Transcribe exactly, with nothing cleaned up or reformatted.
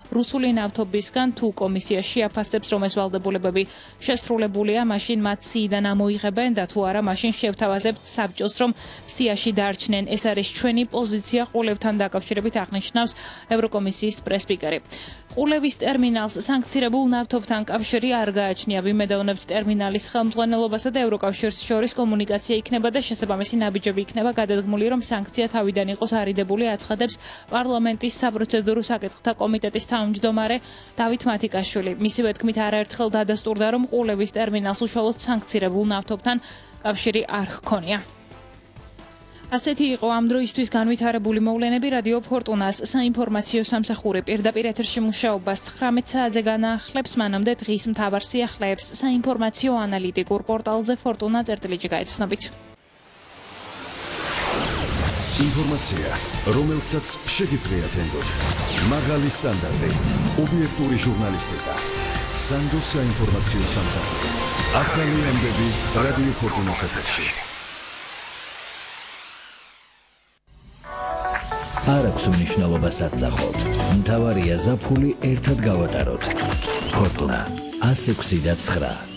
რუსული ნავთობისგან თუ კომისია შეაფასებს, რომ ეს ვალდებულებები შესრულებულია, მაშინ მათ სიიდან ამოიღებენ და თუ არა, მაშინ შევთავაზებთ საბჭოს, რომ სიაში დარჩნენ. ეს არის ჩვენი პოზიცია ყურებთან დაკავშირებით, აღნიშნავს ევროკომისიის პრესსპიკერი. ყულევის ტერმინალს სანქცირებულ ნავთობთან კავშირი არ გააჩნია. ვიმედოვნებთ ტერმინალის ხელმძღვანელობასა და ევროკავშირს შორის კომუნიკაცია იქნება და შესაბამისი ნაბიჯები იქნება გადადგმული, რომ სანქცია თავიდან იყოს არიდებული, აცხადებს პარლამენტის საპროცედურო საკითხთა კომიტეტის თავმჯდომარე დავით მათიკაშვილი. მისივე თქმით, არაერთხელ დადასტურდა, რომ ყულევის ტერმინალს უშუალოდ სანქცირებულ ნავთობთან კავშირი არ ჰქონია. ასეთი იყო ამ დროისთვის განვითარებული მოვლენები. რადიო ფორტუნას საინფორმაციო სამსახური პირდაპირ ეთერში მუშაობას ცხრამეტ საათზე განაახლებს, მანამდე დღის მთავარ სიახლეებს საინფორმაციო ანალიტიკურ პორტალზე ფორტუნა წერტილიჯი გაიცნობით. ინფორმაცია, რომელსაც შეგიძლიათ ენდოთ. მაღალი სტანდარტი, ობიექტური ჟურნალისტიკა. სანდოს საინფორმაციო სამსახური. ახალი ამბები რადიო ფორტუნას ეთერში. არ აქვს მნიშვნელობა საწახოთ. მთავარია ზაფხული ერთად გავატაროთ. ფორტუნა ასი ექვსი და ცხრა.